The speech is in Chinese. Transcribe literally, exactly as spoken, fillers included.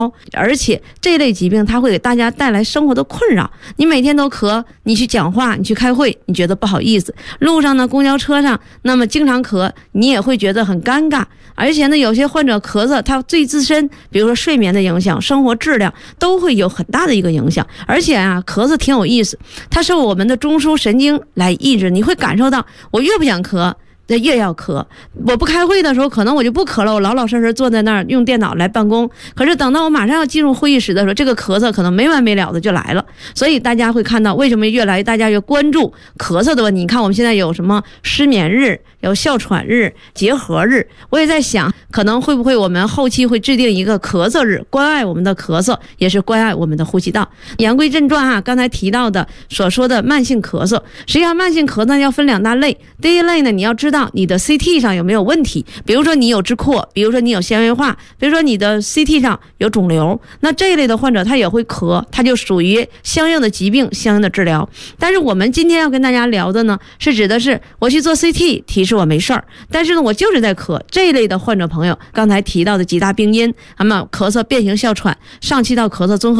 而且这类疾病它会给大家带来生活的困扰。你每天都咳，你去讲话，你去开会，你觉得不好意思；路上呢，公交车上，那么经常咳，你也会觉得很尴尬。而且呢，有些患者咳嗽，他对自身，比如说睡眠的影响、生活质量，都会有很大的一个影响。而且啊，咳嗽挺有意思，它受我们的中枢神经来抑制，你会感受到，我越不想咳，越要咳。我不开会的时候，可能我就不咳了，我老老实实坐在那儿用电脑来办公。可是等到我马上要进入会议室的时候，这个咳嗽可能没完没了的就来了。所以大家会看到，为什么越来大家越关注咳嗽的问题？你看我们现在有什么失眠日，有哮喘日、结核日。我也在想，可能会不会我们后期会制定一个咳嗽日，关爱我们的咳嗽，也是关爱我们的呼吸道。言归正传啊，刚才提到的所说的慢性咳嗽，实际上慢性咳嗽要分两大类。第一类呢，你要知道你的 C T 上有没有问题，比如说你有支扩，比如说你有纤维化，比如说你的 C T 上有肿瘤，那这一类的患者他也会咳，他就属于相应的疾病、相应的治疗。但是我们今天要跟大家聊的呢，是指的是我去做 C T 提示我没事儿，但是呢我就是在咳，这一类的患者朋友，刚才提到的几大病因，那么咳嗽、变形哮喘、上气道咳嗽综合